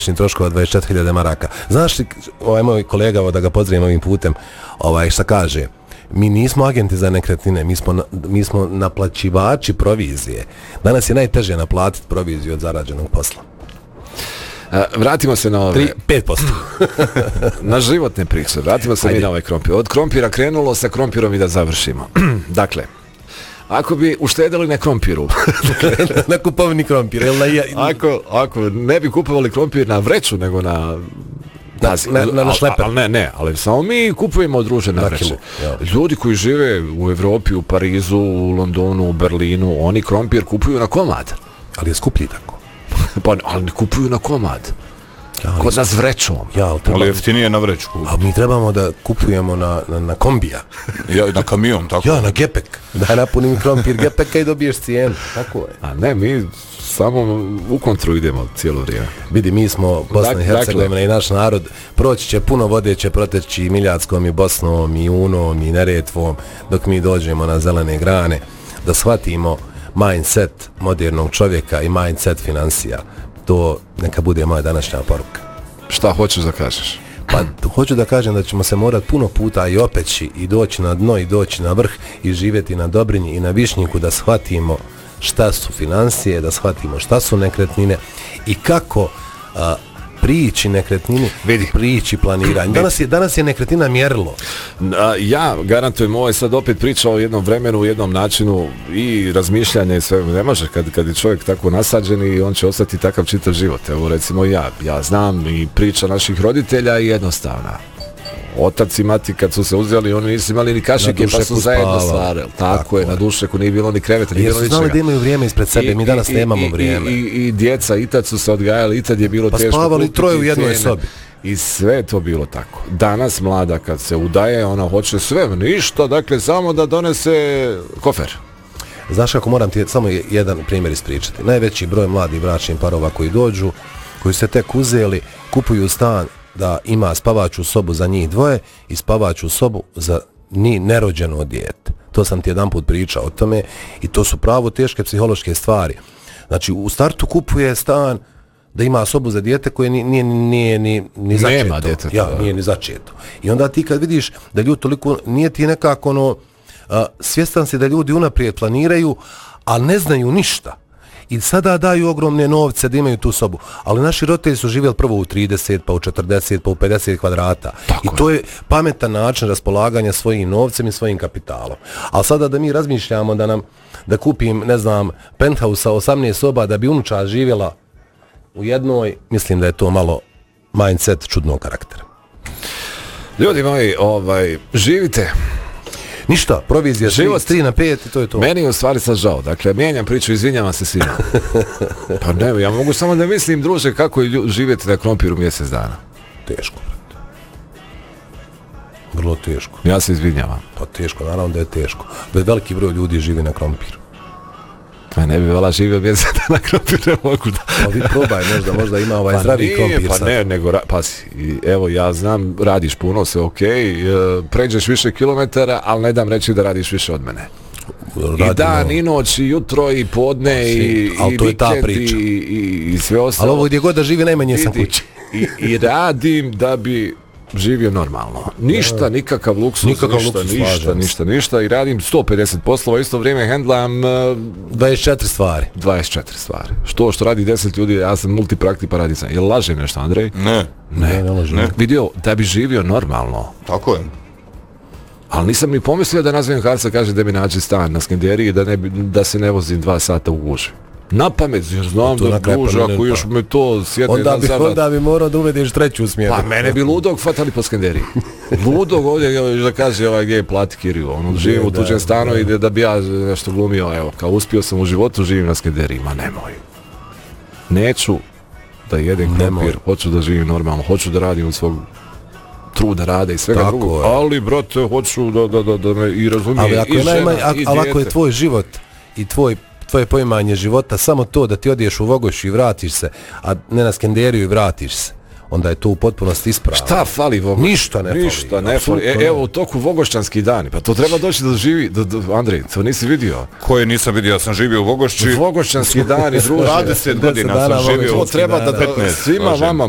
troškova 24.000 maraka. Znaš li, ovaj moj kolega, da ga pozdravim ovim putem, šta kaže, mi nismo agenti za nekretnine, mi smo naplaćivači provizije. Danas je najteže naplatiti proviziju od zarađenog posla. Vratimo se na ove 5%. na životne priče. Vratimo se mi na ovaj krompir. Od krompira krenulo, sa krompirom i da završimo. Dakle, ako bi uštedili na krompiru, na kupovini krompira, ako ne bi kupovali krompir na vreću, nego na šleper. Ali samo mi kupujemo odružene vreće. Ljudi koji žive u Evropi, u Parizu, u Londonu, u Berlinu, oni krompir kupuju na komad. Ali je skuplji tako. Pa, ali ne kupuju na komad. Kod nas vrećom. Ali jeftinije na vreću. A mi trebamo da kupujemo na kombija. Na kamion, tako. Ja, na gepek. Da napunim krompir gepeka i dobiješ cijenu. Tako je. A ne, mi samo u kontru idemo cijelo vrijeme. Vidi, mi smo Bosna i Hercegovina i naš narod. Proći će puno vode, će proteći i Miljadskom i Bosnom i Unom i Neretvom, dok mi dođemo na zelene grane, da shvatimo mindset modernog čovjeka i mindset financija. To neka bude moja današnja poruka. Šta hoćeš da kažeš? Pa hoću da kažem da ćemo se morati puno puta i opeći i doći na dno i doći na vrh i živjeti na Dobrinji i na Višnjiku, da shvatimo šta su financije, da shvatimo šta su nekretnine i kako prići nekretnini, prići planiranju. Danas je nekretnina mjerilo. Ja garantujem, ovo je sad opet priča o jednom vremenu, u jednom načinu i razmišljanja i sve. Ne može kad je čovjek tako nasađen i on će ostati takav čitav život. Evo recimo ja znam i priča naših roditelja je jednostavna. Otac i mati kad su se uzeli, oni nisu imali ni kašike, pa su zajedno stvarali. Tako je, na dušeku nije bilo ni kreveta, nije bilo ničega. Jer su znali da imaju vrijeme ispred sebe, mi danas nemamo vrijeme. I djeca, i tad su se odgajali, i tad je bilo teško. Pa spavali troje u jednoj sobi. I sve je to bilo tako. Danas mlada kad se udaje, ona hoće sve, ništa, dakle samo da donese kofer. Znaš kako, moram ti samo jedan primjer ispričati. Najveći broj mladih bračnih parova koji dođu, koji se tek uzeli, kupuju stan da ima spavaču sobu za njih dvoje i spavaču sobu za nerođeno dijete. To sam ti jedan put pričao o tome i to su pravo teške psihološke stvari. Znači, u startu kupuje stan da ima sobu za dijete koje nije ni začeto. Nema djeteta. Nije ni začeto. I onda ti kad vidiš da ljudi toliko, nije ti nekako svjestan si da ljudi unaprijed planiraju, ali ne znaju ništa. I sada daju ogromne novce da imaju tu sobu. Ali naši roditelji su živjeli prvo u 30, pa u 40, pa u 50 kvadrata. I to je pametan način raspolaganja svojim novcem i svojim kapitalom. Ali sada da mi razmišljamo da kupim, ne znam, penthouse sa 18 soba da bi unuča živjela u jednoj, mislim da je to malo mindset čudnog karaktera. Ljudi moji, živite. Ništa, provizija život 3 na 5 i to je to. Meni je u stvari sad žao. Dakle, mijenjam priču, izvinjavam se svima. Pa ne, ja mogu samo da mislim, druže, kako živjeti na krompiru mjesec dana. Teško, brate. Vrlo teško. Ja se izvinjavam. Pa teško, naravno da je teško. Veliki broj ljudi živi na krompiru. Pa ne bi vala živio mjesec dana na krompiru, ne mogu da. Pa vi probaj, možda ima zdravi krompir. Pa ne, nego, pasi, evo ja znam, radiš puno, sve okej, pređeš više kilometara, ali ne dam reći da radiš više od mene. I dan, i noć, i jutro, i podne, i vikend, i sve ostalo. Ali ovo gdje god da živi, najmanje sam kući. I radim da bi živio normalno. Ništa, nikakav luksuz, ništa. I radim 150 poslova, isto vrijeme hendlam 24 stvari. 24 stvari. Što radi 10 ljudi, ja sam multipraktik pa radim sam. Jel lažem nešto, Andrej? Ne lažem. Vidio, da bi živio normalno. Tako je. Ali nisam ni pomislio da nazovem Harca, kaže da mi nađe stan na Skenderiji, da se ne vozim 2 sata u guži. Na pamet, jer znam da guža, ako još me to sjedne onda bi morao da uvedeš treću smjeru. Pa mene bi ludog fatali po Skenderiji. Ludog ovdje da kaže gdje je plati kiriju. Živim u tuđem stanu i da bi ja nešto glumio, evo, kao uspio sam u životu, živim na Skenderiji. Ma nemoj. Neću da jedem krompir, hoću da živim normalno, hoću da radim od svog truda rada i svega drugog. Ali, brate, hoću da me i razumije i žena i dijete. Ali ako je tvoj život i tvoje poimanje života samo to da ti odiješ u Vogošću i vratiš se, a ne na Skenderiju i vratiš se, onda je to u potpunosti ispravno. Šta fali Vogošću? Ništa ne fali. Evo u toku Vogošćanski dani, pa to treba doći da živi, Andrej, to nisi vidio? Koje nisam vidio, ja sam živio u Vogošći. Vogošćanski dani, druže. 20 godina sam živio. To treba da svima vama